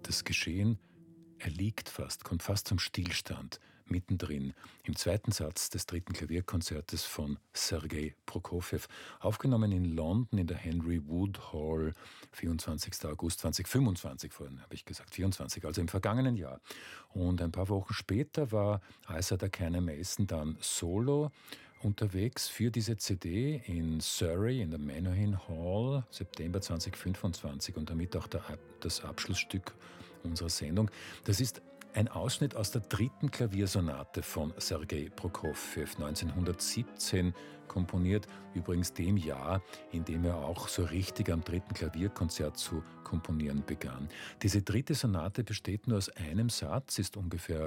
Das Geschehen erliegt fast, kommt fast zum Stillstand, mittendrin, im zweiten Satz des dritten Klavierkonzertes von Sergei Prokofjew, aufgenommen in London in der Henry Wood Hall, 24. August 2025, vorhin habe ich gesagt 24, also im vergangenen Jahr. Und ein paar Wochen später war Isaac Akane Mason dann solo unterwegs für diese CD in Surrey in der Menahin Hall, September 2025 und damit auch das Abschlussstück unserer Sendung. Das ist ein Ausschnitt aus der dritten Klaviersonate von Sergei Prokofjew, 1917 komponiert, übrigens dem Jahr, in dem er auch so richtig am dritten Klavierkonzert zu komponieren begann. Diese dritte Sonate besteht nur aus einem Satz, ist ungefähr